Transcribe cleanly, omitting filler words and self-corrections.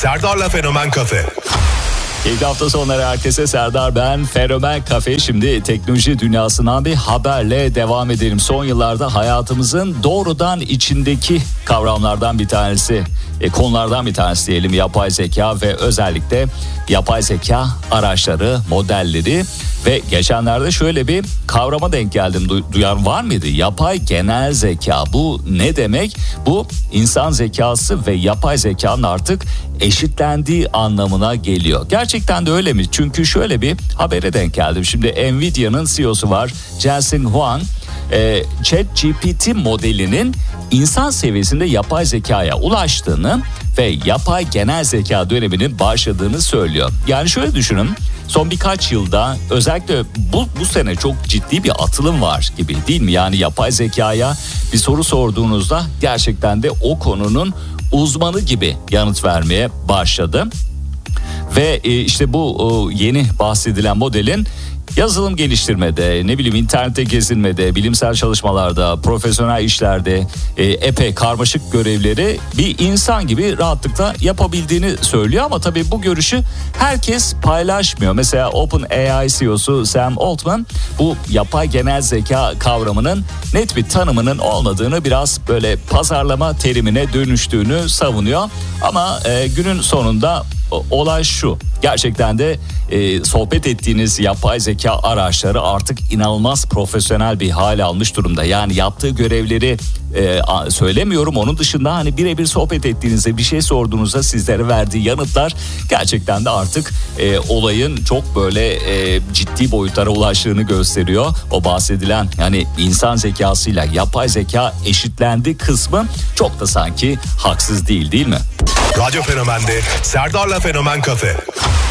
Serdar'la Fenomen Kafe. İlk hafta sonları herkese, Serdar ben. Fenomen Kafe, şimdi teknoloji dünyasından bir haberle devam edelim. Son yıllarda hayatımızın doğrudan içindeki kavramlardan bir tanesi, konulardan bir tanesi diyelim, yapay zeka ve özellikle yapay zeka araçları, modelleri. Ve geçenlerde şöyle bir kavrama denk geldim. Duyan var mıydı? Yapay genel zeka. Bu ne demek? Bu insan zekası ve yapay zekanın artık eşitlendiği anlamına geliyor. Gerçekten de öyle mi? Çünkü şöyle bir habere denk geldim. Şimdi Nvidia'nın CEO'su var, Jensen Huang. ChatGPT modelinin insan seviyesinde yapay zekaya ulaştığını ve yapay genel zeka döneminin başladığını söylüyor. Yani şöyle düşünün, son birkaç yılda özellikle bu sene çok ciddi bir atılım var gibi, değil mi? Yani yapay zekaya bir soru sorduğunuzda gerçekten de o konunun uzmanı gibi yanıt vermeye başladı. Ve işte bu yeni bahsedilen modelin yazılım geliştirmede, ne bileyim internette gezinmede, bilimsel çalışmalarda, profesyonel işlerde epey karmaşık görevleri bir insan gibi rahatlıkla yapabildiğini söylüyor. Ama tabii bu görüşü herkes paylaşmıyor. Mesela OpenAI CEO'su Sam Altman bu yapay genel zeka kavramının net bir tanımının olmadığını, biraz böyle pazarlama terimine dönüştüğünü savunuyor. Ama günün sonunda olay şu: gerçekten de sohbet ettiğiniz yapay zeka araçları artık inanılmaz profesyonel bir hale almış durumda. Yani yaptığı görevleri söylemiyorum, onun dışında hani birebir sohbet ettiğinizde, bir şey sorduğunuzda sizlere verdiği yanıtlar gerçekten de artık olayın çok böyle ciddi boyutlara ulaştığını gösteriyor. O bahsedilen yani insan zekasıyla yapay zeka eşitlendi kısmı çok da sanki haksız değil mi? Radyo Fenomen'de Serdar'la Fenomen Kafe.